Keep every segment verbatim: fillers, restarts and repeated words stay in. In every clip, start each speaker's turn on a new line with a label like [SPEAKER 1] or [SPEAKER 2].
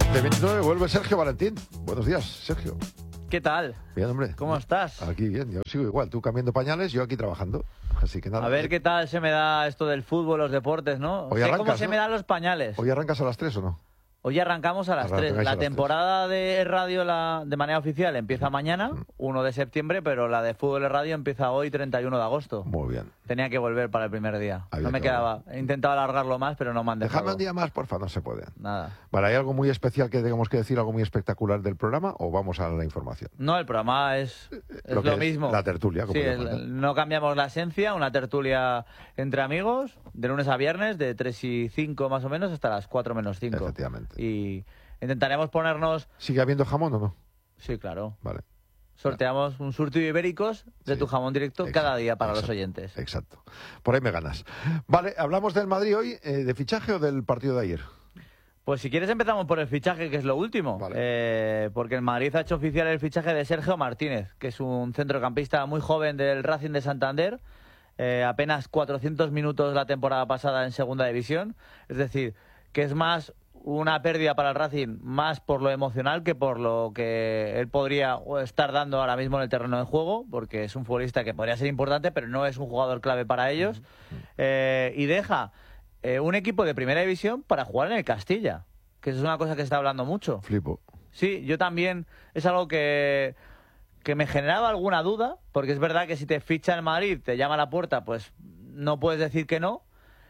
[SPEAKER 1] veinte veintinueve vuelve Sergio Valentín. Buenos días, Sergio.
[SPEAKER 2] ¿Qué tal?
[SPEAKER 1] Bien, hombre.
[SPEAKER 2] ¿Cómo estás?
[SPEAKER 1] Aquí bien, yo sigo igual. Tú cambiando pañales, yo aquí trabajando. Así que nada.
[SPEAKER 2] A ver qué tal se me da esto del fútbol, los deportes, ¿no?
[SPEAKER 1] Hoy
[SPEAKER 2] sé
[SPEAKER 1] arrancas,
[SPEAKER 2] cómo se
[SPEAKER 1] ¿no?
[SPEAKER 2] me dan los pañales.
[SPEAKER 1] ¿Hoy arrancas a las tres o no?
[SPEAKER 2] Hoy arrancamos a las
[SPEAKER 1] Arrancáis
[SPEAKER 2] tres.
[SPEAKER 1] a
[SPEAKER 2] La
[SPEAKER 1] las
[SPEAKER 2] temporada de radio la, de manera oficial empieza mañana, uno de septiembre, pero la de fútbol de radio empieza hoy, treinta y uno de agosto.
[SPEAKER 1] Muy bien.
[SPEAKER 2] Tenía que volver para el primer día.
[SPEAKER 1] Había
[SPEAKER 2] no me
[SPEAKER 1] que
[SPEAKER 2] quedaba. He intentado alargarlo más, pero no me han dejado.
[SPEAKER 1] Déjame un día más, porfa, no se puede.
[SPEAKER 2] Nada.
[SPEAKER 1] Vale, ¿hay algo muy especial que tengamos que decir, algo muy espectacular del programa o vamos a la información?
[SPEAKER 2] No, el programa es, es
[SPEAKER 1] Lo
[SPEAKER 2] lo,
[SPEAKER 1] que es
[SPEAKER 2] mismo.
[SPEAKER 1] la tertulia, como
[SPEAKER 2] Sí,
[SPEAKER 1] le
[SPEAKER 2] es-
[SPEAKER 1] llaman,
[SPEAKER 2] no cambiamos la esencia, una tertulia entre amigos, de lunes a viernes, de tres y cinco más o menos, hasta las cuatro menos cinco.
[SPEAKER 1] Efectivamente.
[SPEAKER 2] Y intentaremos ponernos...
[SPEAKER 1] ¿Sigue habiendo jamón o no?
[SPEAKER 2] Sí, claro.
[SPEAKER 1] Vale.
[SPEAKER 2] Sorteamos un surtido ibéricos de
[SPEAKER 1] Sí.
[SPEAKER 2] tu jamón directo
[SPEAKER 1] Exacto,
[SPEAKER 2] cada día para los
[SPEAKER 1] exacto,
[SPEAKER 2] oyentes.
[SPEAKER 1] Exacto. Por ahí me ganas. Vale, ¿hablamos del Madrid hoy, eh, de fichaje o del partido de ayer?
[SPEAKER 2] Pues si quieres empezamos por el fichaje, que es lo último.
[SPEAKER 1] Vale.
[SPEAKER 2] Eh, porque el Madrid ha hecho oficial el fichaje de Sergio Martínez, que es un centrocampista muy joven del Racing de Santander. Eh, apenas cuatrocientos minutos la temporada pasada en Segunda División. Es decir, que es más una pérdida para el Racing, más por lo emocional que por lo que él podría estar dando ahora mismo en el terreno de juego, porque es un futbolista que podría ser importante, pero no es un jugador clave para ellos. Eh, y deja eh, un equipo de primera división para jugar en el Castilla, que eso es una cosa que se está hablando mucho.
[SPEAKER 1] Flipo.
[SPEAKER 2] Sí, yo también, es algo que, que me generaba alguna duda, porque es verdad que si te ficha el Madrid, te llama a la puerta, pues no puedes decir que no,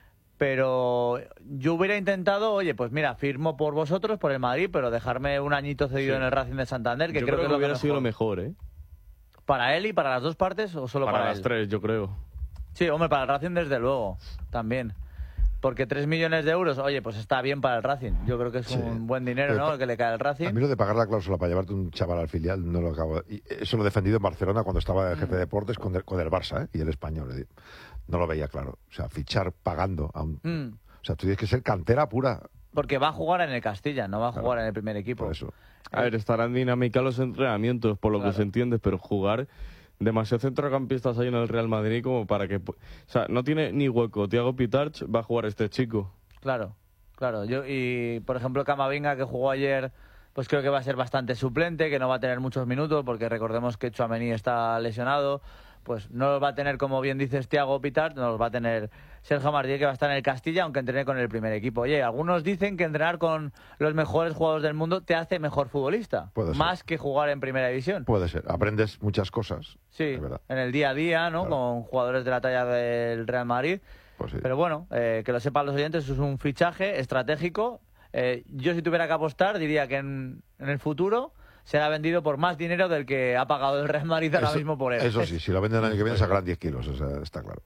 [SPEAKER 2] pero yo hubiera intentado, oye, pues mira, firmo por vosotros, por el Madrid, pero dejarme un añito cedido
[SPEAKER 3] Sí.
[SPEAKER 2] en el Racing de Santander, que
[SPEAKER 3] Yo
[SPEAKER 2] creo, que es lo
[SPEAKER 3] hubiera
[SPEAKER 2] mejor.
[SPEAKER 3] sido lo mejor, ¿eh?
[SPEAKER 2] ¿Para él y para las dos partes o solo para,
[SPEAKER 3] Para las
[SPEAKER 2] él?
[SPEAKER 3] tres, yo creo.
[SPEAKER 2] Sí, hombre, para el Racing desde luego, también. Porque tres millones de euros, oye, pues está bien para el Racing. Yo creo que es
[SPEAKER 1] Sí.
[SPEAKER 2] un buen dinero,
[SPEAKER 1] Pero
[SPEAKER 2] ¿no?,
[SPEAKER 1] pa-
[SPEAKER 2] el que le cae al Racing.
[SPEAKER 1] A mí lo de pagar la cláusula para llevarte un chaval al filial no lo acabo. Y eso lo he defendido en Barcelona cuando estaba el jefe de deportes con el, con el Barça, ¿eh? Y el español. es decir, No lo veía claro. O sea, fichar pagando a un.
[SPEAKER 2] Mm.
[SPEAKER 1] O sea, tú tienes que ser cantera pura.
[SPEAKER 2] Porque va a jugar en el Castilla, no va a
[SPEAKER 1] Claro.
[SPEAKER 2] jugar en el primer equipo.
[SPEAKER 1] Por eso.
[SPEAKER 3] A ver, estarán dinámica los entrenamientos, por lo
[SPEAKER 2] Claro.
[SPEAKER 3] que se entiende, pero jugar demasiados centrocampistas ahí en el Real Madrid como para que... pu- O sea, no tiene ni hueco. Thiago Pitarch va a jugar este chico.
[SPEAKER 2] Claro, claro. Yo, y, por ejemplo, Camavinga, que jugó ayer, pues creo que va a ser bastante suplente, que no va a tener muchos minutos, porque recordemos que Tchouaméni está lesionado. Pues no los va a tener, como bien dices, Thiago Pitar, no los va a tener Sergio Martínez, que va a estar en el Castilla, aunque entrene con el primer equipo. Oye, algunos dicen que entrenar con los mejores jugadores del mundo te hace mejor futbolista,
[SPEAKER 1] Puede ser.
[SPEAKER 2] más que jugar en primera división.
[SPEAKER 1] Puede ser. Aprendes muchas cosas.
[SPEAKER 2] Sí,
[SPEAKER 1] es verdad.
[SPEAKER 2] en el día a día, ¿no?
[SPEAKER 1] Claro.
[SPEAKER 2] Con jugadores de la talla del Real Madrid.
[SPEAKER 1] Pues sí.
[SPEAKER 2] Pero bueno, eh, que lo sepan los oyentes, eso es un fichaje estratégico. Eh, yo si tuviera que apostar, diría que en, en el futuro será vendido por más dinero del que ha pagado el Real Madrid ahora
[SPEAKER 1] Eso-
[SPEAKER 2] mismo por él.
[SPEAKER 1] Eso sí, si lo venden el año que viene sacarán diez kilos, o sea, está claro.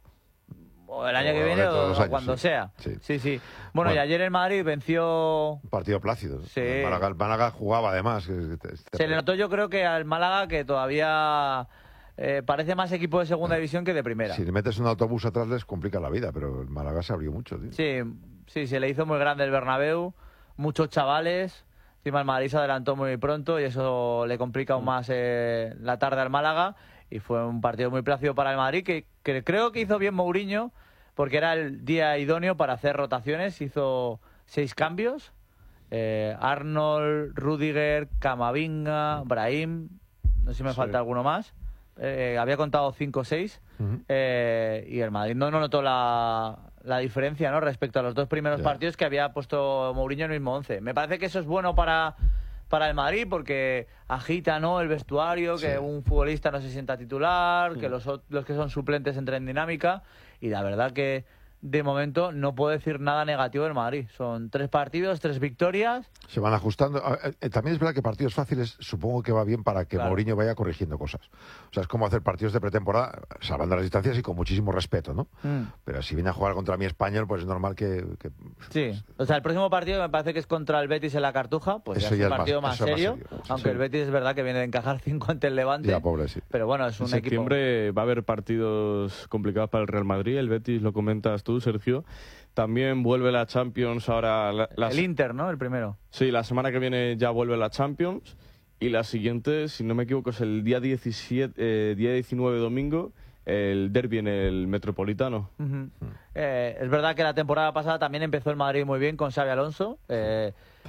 [SPEAKER 2] O el año
[SPEAKER 1] O
[SPEAKER 2] que viene
[SPEAKER 1] todos
[SPEAKER 2] o,
[SPEAKER 1] los
[SPEAKER 2] o
[SPEAKER 1] años,
[SPEAKER 2] cuando
[SPEAKER 1] sí.
[SPEAKER 2] sea.
[SPEAKER 1] Sí.
[SPEAKER 2] Sí, sí. Bueno,
[SPEAKER 1] Bueno.
[SPEAKER 2] y ayer el Madrid venció...
[SPEAKER 1] Un partido plácido.
[SPEAKER 2] Sí.
[SPEAKER 1] El Málaga, el Málaga jugaba además. que- que-
[SPEAKER 2] Se le notó, yo creo, que al Málaga que todavía eh, parece más equipo de segunda división que de primera.
[SPEAKER 1] Si le metes un autobús atrás les complica la vida, pero el Málaga se abrió mucho, tío.
[SPEAKER 2] Sí, sí, se le hizo muy grande el Bernabéu, muchos chavales, encima el Madrid se adelantó muy pronto y eso le complica aún más eh, la tarde al Málaga y fue un partido muy plácido para el Madrid que, que creo que hizo bien Mourinho porque era el día idóneo para hacer rotaciones, hizo seis cambios, eh, Arnold, Rudiger, Camavinga, Brahim, no sé si me
[SPEAKER 3] Sí.
[SPEAKER 2] falta alguno más. Eh, había contado cinco o seis
[SPEAKER 1] Ujú.
[SPEAKER 2] eh, y el Madrid no, no notó la, la diferencia, ¿no?, respecto a los dos primeros
[SPEAKER 1] Ya.
[SPEAKER 2] partidos que había puesto Mourinho en el mismo once. Me parece que eso es bueno para, para el Madrid porque agita, ¿no?, el vestuario, que
[SPEAKER 1] Sí.
[SPEAKER 2] un futbolista no se sienta titular, que los, ot- los que son suplentes entren en dinámica y la verdad que de momento no puedo decir nada negativo del Madrid. Son tres partidos, tres victorias.
[SPEAKER 1] Se van ajustando. Ah, eh, También es verdad que partidos fáciles supongo que va bien para que
[SPEAKER 2] Claro.
[SPEAKER 1] Mourinho vaya corrigiendo cosas. O sea, es como hacer partidos de pretemporada, salvando las distancias y con muchísimo respeto, ¿no?
[SPEAKER 2] Mm.
[SPEAKER 1] Pero si viene a jugar contra mi español, pues es normal que... que-
[SPEAKER 2] Sí, o sea, el próximo partido me parece que es contra el Betis en la Cartuja, pues
[SPEAKER 1] Eso
[SPEAKER 2] ya es
[SPEAKER 1] ya
[SPEAKER 2] un
[SPEAKER 1] es más-
[SPEAKER 2] partido más,
[SPEAKER 1] eso es más
[SPEAKER 2] serio,
[SPEAKER 1] serio, sí,
[SPEAKER 2] aunque
[SPEAKER 1] sí.
[SPEAKER 2] el Betis es verdad que viene de encajar cinco ante el Levante,
[SPEAKER 1] Ya, pobre, sí.
[SPEAKER 2] pero bueno, es
[SPEAKER 3] En
[SPEAKER 2] un equipo...
[SPEAKER 3] septiembre va a haber partidos complicados para el Real Madrid. El Betis, lo comentas tú, Sergio. También vuelve la Champions ahora... La, la-
[SPEAKER 2] El Inter, ¿no?, el primero.
[SPEAKER 3] Sí, la semana que viene ya vuelve la Champions. Y la siguiente, si no me equivoco, es el día diecisiete, eh, día diecinueve, domingo, el derbi en el Metropolitano.
[SPEAKER 2] Ujú. Eh, es verdad que la temporada pasada también empezó el Madrid muy bien con Xabi Alonso. Eh,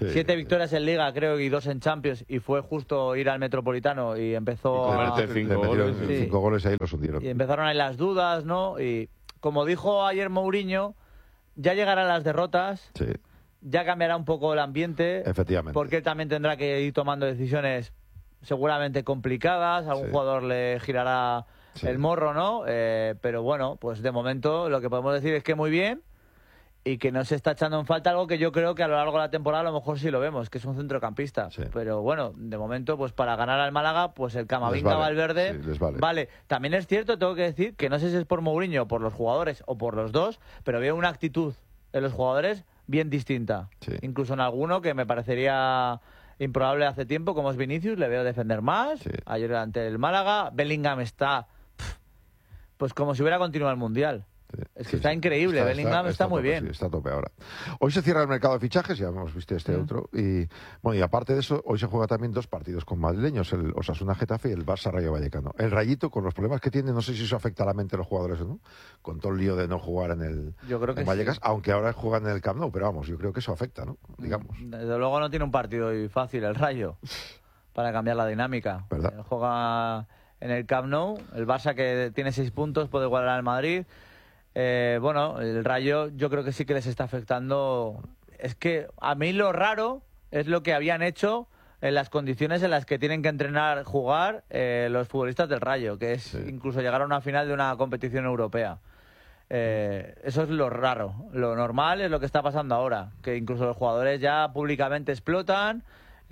[SPEAKER 1] Sí.
[SPEAKER 2] Siete victorias en Liga, creo, y dos en Champions, y fue justo ir al Metropolitano y empezó
[SPEAKER 3] Y
[SPEAKER 2] a...
[SPEAKER 3] comerte cinco
[SPEAKER 1] Le metieron
[SPEAKER 3] goles.
[SPEAKER 2] Sí.
[SPEAKER 1] cinco goles y ahí los hundieron.
[SPEAKER 2] Y empezaron ahí las dudas, ¿no? Y como dijo ayer Mourinho, ya llegarán las derrotas,
[SPEAKER 1] Sí,
[SPEAKER 2] ya cambiará un poco el ambiente,
[SPEAKER 1] efectivamente.
[SPEAKER 2] porque él también tendrá que ir tomando decisiones seguramente complicadas, algún
[SPEAKER 1] Sí.
[SPEAKER 2] jugador le girará
[SPEAKER 1] Sí.
[SPEAKER 2] el morro, ¿no? Eh, pero bueno, pues de momento lo que podemos decir es que muy bien y que no se está echando en falta algo que yo creo que a lo largo de la temporada a lo mejor sí lo vemos, que es un centrocampista.
[SPEAKER 1] Sí.
[SPEAKER 2] Pero bueno, de momento, pues para ganar al Málaga, pues el Camavinga
[SPEAKER 1] Les vale,
[SPEAKER 2] Valverde
[SPEAKER 1] sí, les vale.
[SPEAKER 2] También es cierto, tengo que decir, que no sé si es por Mourinho, por los jugadores o por los dos, pero veo una actitud en los jugadores bien distinta.
[SPEAKER 1] Sí.
[SPEAKER 2] Incluso en alguno que me parecería improbable hace tiempo, como es Vinicius, le veo defender más.
[SPEAKER 1] Sí.
[SPEAKER 2] Ayer ante el Málaga, Bellingham está pff, pues como si hubiera continuado el Mundial.
[SPEAKER 1] Sí,
[SPEAKER 2] Es que
[SPEAKER 1] sí,
[SPEAKER 2] está
[SPEAKER 1] sí.
[SPEAKER 2] increíble, Bellingham está
[SPEAKER 1] a
[SPEAKER 2] muy
[SPEAKER 1] tope,
[SPEAKER 2] bien.
[SPEAKER 1] sí, está a tope ahora. Hoy se cierra el mercado de fichajes, ya hemos visto este
[SPEAKER 2] Mm.
[SPEAKER 1] otro. Y bueno, y aparte de eso, hoy se juega también dos partidos con madrileños, el Osasuna Getafe y el Barça Rayo Vallecano. El Rayito, con los problemas que tiene, no sé si eso afecta a la mente de los jugadores o no, con todo el lío de no jugar en el
[SPEAKER 2] Yo creo que
[SPEAKER 1] en Vallecas,
[SPEAKER 2] sí.
[SPEAKER 1] aunque ahora juegan en el Camp Nou, pero vamos, yo creo que eso afecta, ¿no? Digamos.
[SPEAKER 2] Desde luego no tiene un partido hoy fácil el Rayo para cambiar la dinámica.
[SPEAKER 1] ¿Verdad?
[SPEAKER 2] Eh, Juega en el Camp Nou, el Barça que tiene seis puntos puede igualar al Madrid. Eh, bueno, el Rayo yo creo que sí que les está afectando. Es que a mí lo raro es lo que habían hecho en las condiciones en las que tienen que entrenar, jugar eh, los futbolistas del Rayo, que es
[SPEAKER 1] Sí.
[SPEAKER 2] incluso llegar a una final de una competición europea. Eh, eso es lo raro. Lo normal es lo que está pasando ahora, que incluso los jugadores ya públicamente explotan.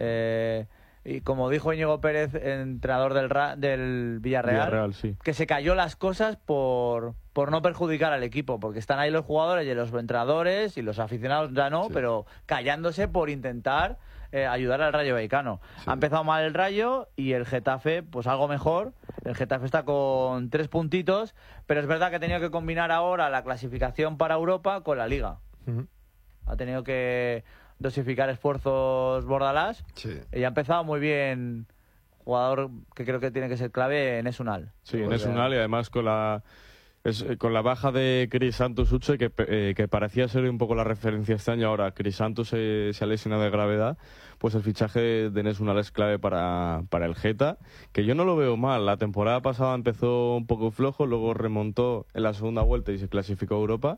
[SPEAKER 2] eh, y como dijo Íñigo Pérez, entrenador del, Ra- del Villarreal,
[SPEAKER 3] Villarreal, sí.
[SPEAKER 2] que se cayó las cosas por, por no perjudicar al equipo, porque están ahí los jugadores y los entrenadores y los aficionados ya no,
[SPEAKER 1] Sí.
[SPEAKER 2] pero callándose por intentar eh, ayudar al Rayo Vallecano.
[SPEAKER 1] Sí.
[SPEAKER 2] Ha empezado mal el Rayo y el Getafe, pues algo mejor. El Getafe está con tres puntitos, pero es verdad que ha tenido que combinar ahora la clasificación para Europa con la Liga.
[SPEAKER 1] Ujú.
[SPEAKER 2] Ha tenido que dosificar esfuerzos Bordalás
[SPEAKER 1] Sí.
[SPEAKER 2] y ha empezado muy bien. Jugador que creo que tiene que ser clave en Esunal.
[SPEAKER 3] Sí, en
[SPEAKER 2] Pues,
[SPEAKER 3] Esunal, y además con la es, eh, con la baja de Cris Santos Uche, que, eh, que parecía ser un poco la referencia este año. Ahora Cris Santos se, se ha lesionado de gravedad, pues el fichaje de Esunal es clave para, para el Geta, que yo no lo veo mal. La temporada pasada empezó un poco flojo, luego remontó en la segunda vuelta y se clasificó a Europa,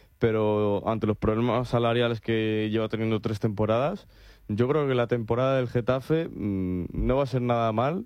[SPEAKER 3] pero ante los problemas salariales que lleva teniendo tres temporadas, yo creo que la temporada del Getafe mmm, no va a ser nada mal,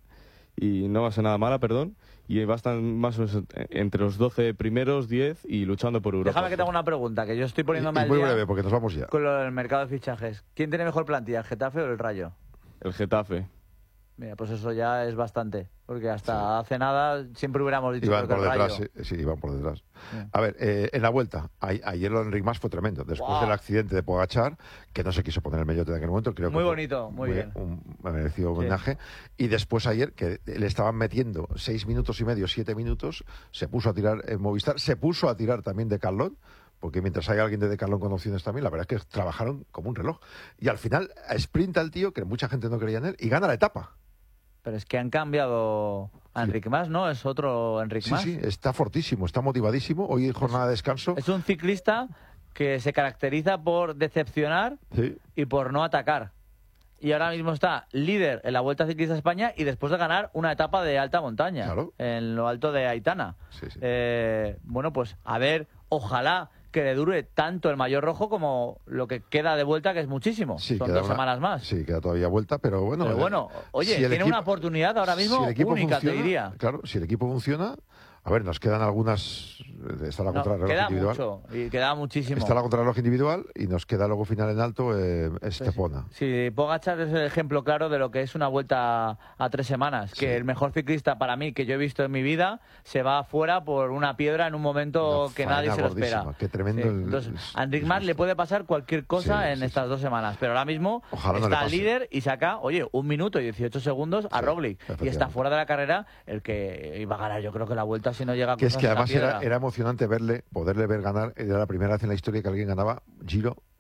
[SPEAKER 3] y no va a ser nada mala, perdón, y va a estar más o menos entre los doce primeros, diez y luchando por Europa.
[SPEAKER 2] Déjame que te haga una pregunta, que yo estoy
[SPEAKER 1] Y,
[SPEAKER 2] poniéndome
[SPEAKER 1] y
[SPEAKER 2] al
[SPEAKER 1] muy
[SPEAKER 2] día
[SPEAKER 1] breve, porque nos vamos ya.
[SPEAKER 2] con lo del mercado de fichajes. ¿Quién tiene mejor plantilla, el Getafe o el Rayo?
[SPEAKER 3] El Getafe.
[SPEAKER 2] Mira, pues eso ya es bastante, porque hasta hace nada siempre hubiéramos dicho
[SPEAKER 1] Iban
[SPEAKER 2] que
[SPEAKER 1] por
[SPEAKER 2] el
[SPEAKER 1] detrás,
[SPEAKER 2] Rayo.
[SPEAKER 1] sí, sí, iban por detrás.
[SPEAKER 2] Sí.
[SPEAKER 1] A ver, eh, en la vuelta, a- ayer lo de Enric Mas fue tremendo. Después
[SPEAKER 2] Guau.
[SPEAKER 1] del accidente de Pogachar, que no se quiso poner el mellote en aquel momento, creo
[SPEAKER 2] Muy
[SPEAKER 1] que fue
[SPEAKER 2] bonito, muy bien.
[SPEAKER 1] Un merecido homenaje. Y después ayer, que le estaban metiendo seis minutos y medio, siete minutos, se puso a tirar en Movistar, se puso a tirar también de Carlón, porque mientras hay alguien de Decathlon con opciones también, la verdad es que trabajaron como un reloj. Y al final sprinta el tío, que mucha gente no creía en él, y gana la etapa.
[SPEAKER 2] Pero es que han cambiado a
[SPEAKER 1] Sí.
[SPEAKER 2] Enrique Mas, ¿no? Es otro Enrique
[SPEAKER 1] Sí,
[SPEAKER 2] Mas.
[SPEAKER 1] sí, está fortísimo, está motivadísimo. Hoy es jornada de descanso.
[SPEAKER 2] Es un ciclista que se caracteriza por decepcionar
[SPEAKER 1] Sí.
[SPEAKER 2] y por no atacar. Y ahora mismo está líder en la Vuelta Ciclista a España y después de ganar una etapa de alta montaña,
[SPEAKER 1] Claro.
[SPEAKER 2] en lo alto de Aitana.
[SPEAKER 1] Sí, sí.
[SPEAKER 2] Eh, bueno, pues a ver, ojalá que le dure tanto el maillot rojo como lo que queda de vuelta, que es muchísimo.
[SPEAKER 1] Sí,
[SPEAKER 2] Son
[SPEAKER 1] queda
[SPEAKER 2] dos
[SPEAKER 1] una-
[SPEAKER 2] semanas más.
[SPEAKER 1] Sí, queda todavía vuelta, pero bueno.
[SPEAKER 2] Pero
[SPEAKER 1] eh,
[SPEAKER 2] bueno, oye,
[SPEAKER 1] si el
[SPEAKER 2] tiene
[SPEAKER 1] equipo-
[SPEAKER 2] una oportunidad ahora mismo
[SPEAKER 1] si el equipo
[SPEAKER 2] única,
[SPEAKER 1] funciona,
[SPEAKER 2] te diría.
[SPEAKER 1] Claro, si el equipo funciona. A ver, nos quedan algunas. Está la
[SPEAKER 2] No,
[SPEAKER 1] contrarreloj
[SPEAKER 2] queda
[SPEAKER 1] individual.
[SPEAKER 2] mucho, y queda muchísimo.
[SPEAKER 1] Está la contrarreloj individual y nos queda luego final en alto eh, Estepona.
[SPEAKER 2] Sí, Pogačar es el ejemplo claro de lo que es una vuelta a tres semanas.
[SPEAKER 1] Sí.
[SPEAKER 2] Que el mejor ciclista para mí que yo he visto en mi vida se va afuera por una piedra en un momento
[SPEAKER 1] Una
[SPEAKER 2] que nadie
[SPEAKER 1] faena
[SPEAKER 2] se lo
[SPEAKER 1] gordísima.
[SPEAKER 2] espera.
[SPEAKER 1] Qué tremendo
[SPEAKER 2] Sí.
[SPEAKER 1] el-
[SPEAKER 2] Entonces,
[SPEAKER 1] el-
[SPEAKER 2] a Enric
[SPEAKER 1] el
[SPEAKER 2] Mas
[SPEAKER 1] susto.
[SPEAKER 2] le puede pasar cualquier cosa
[SPEAKER 1] Sí,
[SPEAKER 2] en
[SPEAKER 1] sí,
[SPEAKER 2] estas
[SPEAKER 1] sí.
[SPEAKER 2] dos semanas. Pero ahora mismo
[SPEAKER 1] Ojalá no le
[SPEAKER 2] está
[SPEAKER 1] pase.
[SPEAKER 2] líder y saca, oye, un minuto y dieciocho segundos a
[SPEAKER 1] Sí,
[SPEAKER 2] Roglic. Y está
[SPEAKER 1] efectivamente.
[SPEAKER 2] fuera de la carrera el que iba a ganar, yo creo que la vuelta si no llega a
[SPEAKER 1] Que es
[SPEAKER 2] cruzarse
[SPEAKER 1] que
[SPEAKER 2] la
[SPEAKER 1] además era,
[SPEAKER 2] piedra.
[SPEAKER 1] era emocionante verle, poderle ver ganar. Era la primera vez en la historia que alguien ganaba Giro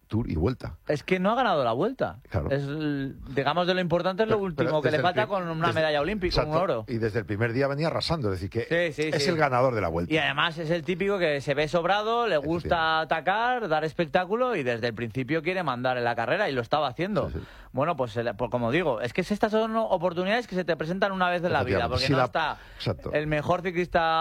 [SPEAKER 1] Tour y Vuelta.
[SPEAKER 2] Es que no ha ganado la Vuelta.
[SPEAKER 1] Claro.
[SPEAKER 2] Es, digamos, de lo importante es lo
[SPEAKER 1] Pero-
[SPEAKER 2] último
[SPEAKER 1] pero
[SPEAKER 2] que le
[SPEAKER 1] desde
[SPEAKER 2] falta
[SPEAKER 1] el pri-
[SPEAKER 2] con una
[SPEAKER 1] desde-
[SPEAKER 2] medalla olímpica, un
[SPEAKER 1] Exacto.
[SPEAKER 2] oro.
[SPEAKER 1] Y desde el primer día venía arrasando, es decir, que
[SPEAKER 2] Sí, sí,
[SPEAKER 1] es
[SPEAKER 2] sí.
[SPEAKER 1] el ganador de la Vuelta.
[SPEAKER 2] Y además es el típico que se ve sobrado, le gusta atacar, dar espectáculo y desde el principio quiere mandar en la carrera y lo estaba haciendo.
[SPEAKER 1] Sí, sí.
[SPEAKER 2] Bueno, pues, el- pues como digo, es que estas son oportunidades que se te presentan una vez en la vida,
[SPEAKER 1] Efectivamente.
[SPEAKER 2] porque
[SPEAKER 1] Si
[SPEAKER 2] no
[SPEAKER 1] la-
[SPEAKER 2] está
[SPEAKER 1] Exacto.
[SPEAKER 2] el mejor ciclista